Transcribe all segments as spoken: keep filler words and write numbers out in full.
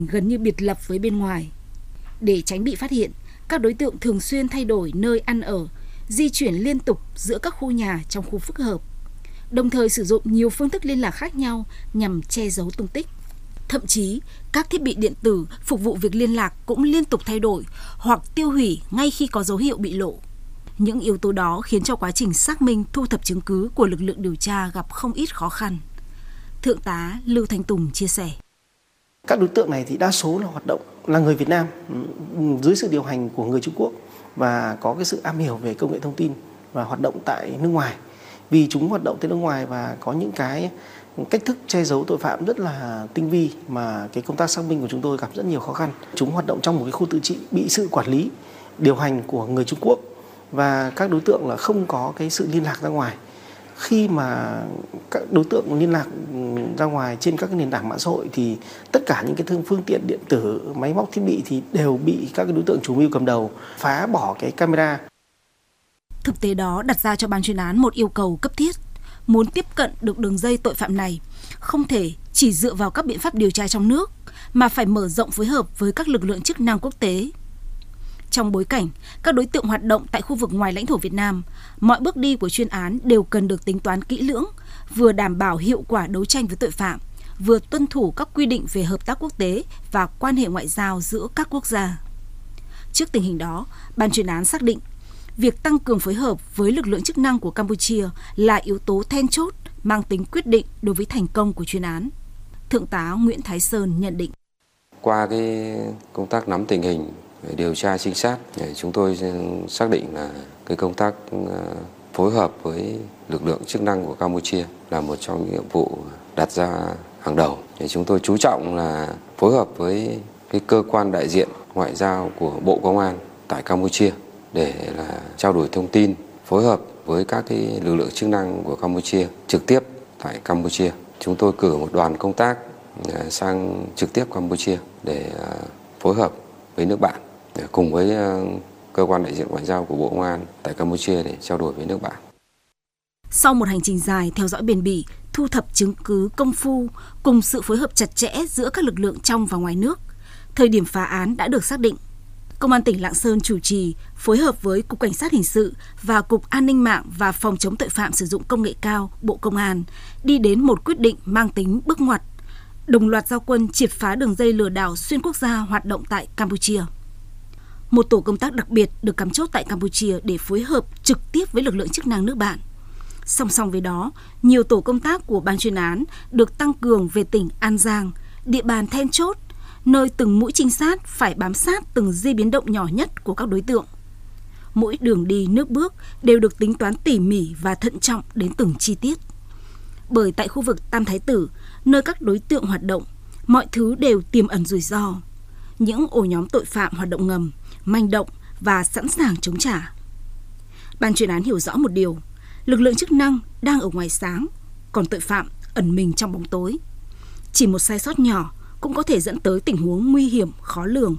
gần như biệt lập với bên ngoài. Để tránh bị phát hiện, các đối tượng thường xuyên thay đổi nơi ăn ở, di chuyển liên tục giữa các khu nhà trong khu phức hợp, đồng thời sử dụng nhiều phương thức liên lạc khác nhau nhằm che giấu tung tích. Thậm chí, các thiết bị điện tử phục vụ việc liên lạc cũng liên tục thay đổi hoặc tiêu hủy ngay khi có dấu hiệu bị lộ. Những yếu tố đó khiến cho quá trình xác minh thu thập chứng cứ của lực lượng điều tra gặp không ít khó khăn. Thượng tá Lưu Thanh Tùng chia sẻ. Các đối tượng này thì đa số là hoạt động là người Việt Nam dưới sự điều hành của người Trung Quốc và có cái sự am hiểu về công nghệ thông tin và hoạt động tại nước ngoài. Vì chúng hoạt động tại nước ngoài và có những cái cách thức che giấu tội phạm rất là tinh vi mà cái công tác xác minh của chúng tôi gặp rất nhiều khó khăn. Chúng hoạt động trong một cái khu tự trị bị sự quản lý, điều hành của người Trung Quốc và các đối tượng là không có cái sự liên lạc ra ngoài. Khi mà các đối tượng liên lạc ra ngoài trên các cái nền tảng mạng xã hội thì tất cả những cái phương tiện điện tử, máy móc thiết bị thì đều bị các cái đối tượng chủ mưu cầm đầu phá bỏ cái camera. Thực tế đó đặt ra cho ban chuyên án một yêu cầu cấp thiết. Muốn tiếp cận được đường dây tội phạm này, không thể chỉ dựa vào các biện pháp điều tra trong nước, mà phải mở rộng phối hợp với các lực lượng chức năng quốc tế. Trong bối cảnh các đối tượng hoạt động tại khu vực ngoài lãnh thổ Việt Nam, mọi bước đi của chuyên án đều cần được tính toán kỹ lưỡng, vừa đảm bảo hiệu quả đấu tranh với tội phạm, vừa tuân thủ các quy định về hợp tác quốc tế và quan hệ ngoại giao giữa các quốc gia. Trước tình hình đó, ban chuyên án xác định việc tăng cường phối hợp với lực lượng chức năng của Campuchia là yếu tố then chốt mang tính quyết định đối với thành công của chuyên án. Thượng tá Nguyễn Thái Sơn nhận định. Qua cái công tác nắm tình hình, điều tra trinh sát, chúng tôi xác định là cái công tác phối hợp với lực lượng chức năng của Campuchia là một trong những nhiệm vụ đặt ra hàng đầu. Để chúng tôi chú trọng là phối hợp với cái cơ quan đại diện ngoại giao của Bộ Công an tại Campuchia để là trao đổi thông tin, phối hợp với các cái lực lượng chức năng của Campuchia trực tiếp tại Campuchia. Chúng tôi cử một đoàn công tác sang trực tiếp Campuchia để phối hợp với nước bạn, để cùng với cơ quan đại diện ngoại giao của Bộ Công an tại Campuchia để trao đổi với nước bạn. Sau một hành trình dài theo dõi bền bỉ, thu thập chứng cứ công phu cùng sự phối hợp chặt chẽ giữa các lực lượng trong và ngoài nước, thời điểm phá án đã được xác định. Công an tỉnh Lạng Sơn chủ trì phối hợp với Cục Cảnh sát Hình sự và Cục An ninh mạng và Phòng chống tội phạm sử dụng công nghệ cao Bộ Công an đi đến một quyết định mang tính bước ngoặt, đồng loạt giao quân triệt phá đường dây lừa đảo xuyên quốc gia hoạt động tại Campuchia. Một tổ công tác đặc biệt được cắm chốt tại Campuchia để phối hợp trực tiếp với lực lượng chức năng nước bạn. Song song với đó, nhiều tổ công tác của ban chuyên án được tăng cường về tỉnh An Giang, địa bàn then chốt, nơi từng mũi trinh sát phải bám sát từng di biến động nhỏ nhất của các đối tượng. Mỗi đường đi nước bước đều được tính toán tỉ mỉ và thận trọng đến từng chi tiết. Bởi tại khu vực Tam Thái Tử, nơi các đối tượng hoạt động, mọi thứ đều tiềm ẩn rủi ro. Những ổ nhóm tội phạm hoạt động ngầm, manh động và sẵn sàng chống trả. Ban chuyên án hiểu rõ một điều, lực lượng chức năng đang ở ngoài sáng, còn tội phạm ẩn mình trong bóng tối. Chỉ một sai sót nhỏ cũng có thể dẫn tới tình huống nguy hiểm khó lường.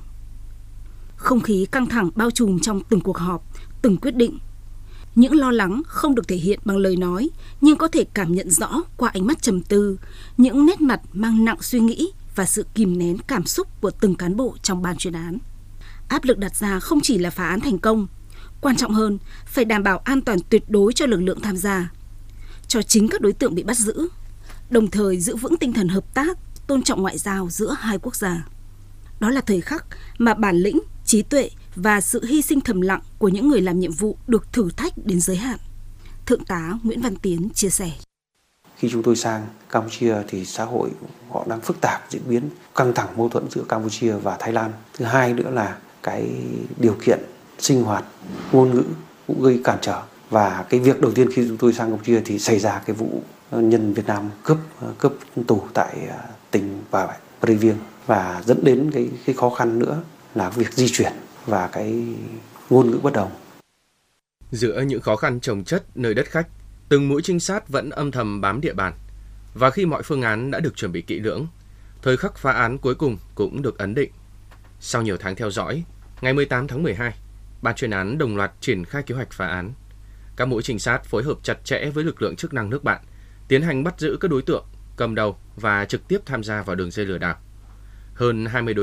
Không khí căng thẳng bao trùm trong từng cuộc họp, từng quyết định. Những lo lắng không được thể hiện bằng lời nói, nhưng có thể cảm nhận rõ qua ánh mắt trầm tư, những nét mặt mang nặng suy nghĩ và sự kìm nén cảm xúc của từng cán bộ trong ban chuyên án. Áp lực đặt ra không chỉ là phá án thành công, quan trọng hơn phải đảm bảo an toàn tuyệt đối cho lực lượng tham gia, cho chính các đối tượng bị bắt giữ, đồng thời giữ vững tinh thần hợp tác, tôn trọng ngoại giao giữa hai quốc gia. Đó là thời khắc mà bản lĩnh, trí tuệ và sự hy sinh thầm lặng của những người làm nhiệm vụ được thử thách đến giới hạn. Thượng tá Nguyễn Văn Tiến chia sẻ. Khi chúng tôi sang Campuchia thì xã hội họ đang phức tạp, diễn biến căng thẳng mâu thuẫn giữa Campuchia và Thái Lan. Thứ hai nữa là cái điều kiện sinh hoạt, ngôn ngữ cũng gây cản trở. Và cái việc đầu tiên khi chúng tôi sang Campuchia thì xảy ra cái vụ nhân Việt Nam cướp cướp tù tại tỉnh Bà Rịa Vũng Tàu và dẫn đến cái cái khó khăn nữa là việc di chuyển và cái ngôn ngữ bất đồng. Giữa những khó khăn chồng chất nơi đất khách, từng mũi trinh sát vẫn âm thầm bám địa bàn. Và khi mọi phương án đã được chuẩn bị kỹ lưỡng, thời khắc phá án cuối cùng cũng được ấn định. Sau nhiều tháng theo dõi, ngày mười tám tháng mười hai, ban chuyên án đồng loạt triển khai kế hoạch phá án. Các mũi trinh sát phối hợp chặt chẽ với lực lượng chức năng nước bạn, tiến hành bắt giữ các đối tượng cầm đầu và trực tiếp tham gia vào đường dây lừa đảo. hơn hai mươi đối